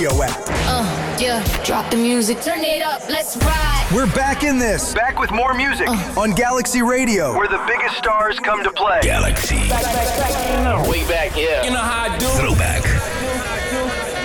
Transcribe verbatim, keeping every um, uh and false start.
Uh, yeah, drop the music, turn it up, let's ride. We're back in this. Back with more music. Uh. On Galaxy Where the biggest stars come to play. Galaxy. Way back, yeah. You know how I do.